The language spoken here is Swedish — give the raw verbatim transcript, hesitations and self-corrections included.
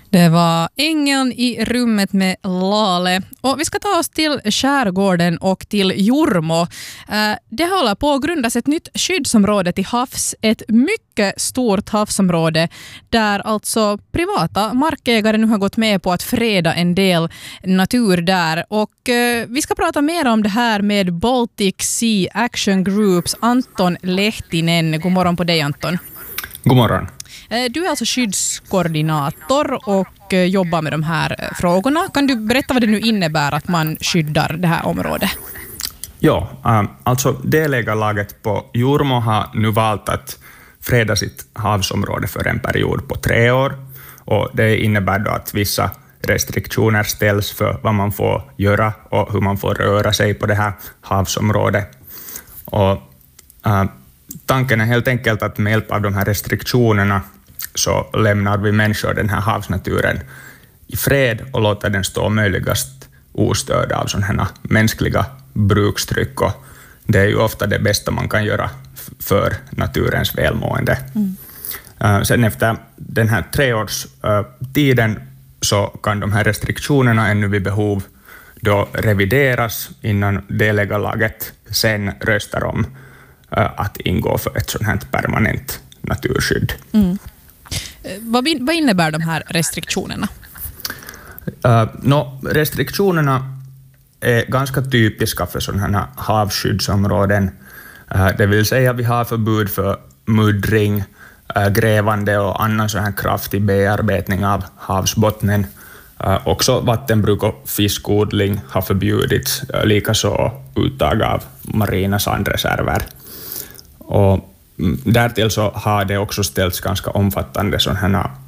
Det var Ängeln i rummet med Lale. Och vi ska ta oss till skärgården och till Jormo. Det håller på att grundas ett nytt skyddsområde till havs. Ett mycket stort havsområde där alltså privata markägare nu har gått med på att freda en del natur där. Och vi ska prata mer om det här med Baltic Sea Action Groups Anton Lehtinen. God morgon på dig, Anton. God morgon. Du är alltså skyddskoordinator och jobbar med de här frågorna. Kan du berätta vad det nu innebär att man skyddar det här området? Ja, alltså delägarlaget på Jormo har nu valt att freda sitt havsområde för en period på tre år. Och det innebär då att vissa restriktioner ställs för vad man får göra och hur man får röra sig på det här havsområdet. Och äh, tanken är helt enkelt att med hjälp av de här restriktionerna så lämnar vi människor den här havsnaturen i fred och låter den stå möjligast ostörd av sådana här mänskliga brukstryck. Och det är ju ofta det bästa man kan göra för naturens välmående. Mm. Sen efter den här treårstiden så kan de här restriktionerna ännu vid behov då revideras innan delägarlaget sen röstar om att ingå för ett sådant här permanent naturskydd. Mm. Vad, vad innebär de här restriktionerna? Uh, no, restriktionerna är ganska typiska för sådana här havsskyddsområden. Uh, det vill säga vi har förbud för muddring, uh, grävande och annan sån här kraftig bearbetning av havsbottnen. Uh, också vattenbruk och fiskodling har förbjudits, uh, likaså uttag av marina sandreserver. Och därtill så har det också ställts ganska omfattande sådana här